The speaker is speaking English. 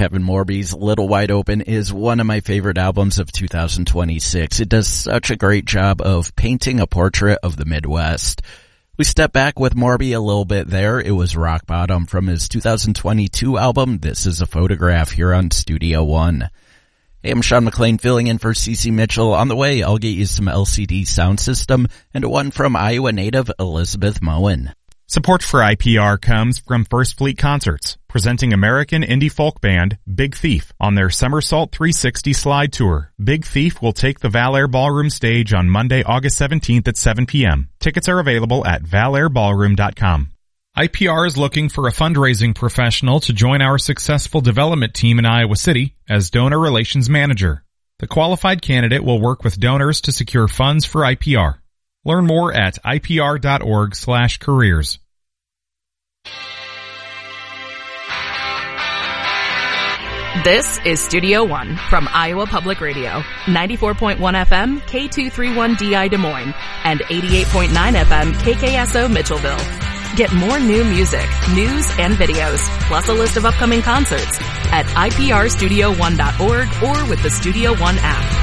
Kevin Morby's Little Wide Open is one of my favorite albums of 2026. It does such a great job of painting a portrait of the Midwest. We step back with Morby a little bit there. It was Rock Bottom from his 2022 album, This Is a Photograph, here on Studio One. Hey, I'm Sean McLean filling in for CeCe Mitchell. On the way, I'll get you some LCD Sound System and one from Iowa native Elizabeth Moen. Support for IPR comes from First Fleet Concerts, presenting American indie folk band Big Thief on their Somersault 360 Slide Tour. Big Thief will take the Valair Ballroom stage on Monday, August 17th at 7 p.m. Tickets are available at valairballroom.com. IPR is looking for a fundraising professional to join our successful development team in Iowa City as donor relations manager. The qualified candidate will work with donors to secure funds for IPR. Learn more at ipr.org/careers. This is Studio One from Iowa Public Radio, 94.1 FM, K231DI Des Moines, and 88.9 FM, KKSO Mitchellville. Get more new music, news, and videos, plus a list of upcoming concerts at iprstudio1.org or with the Studio One app.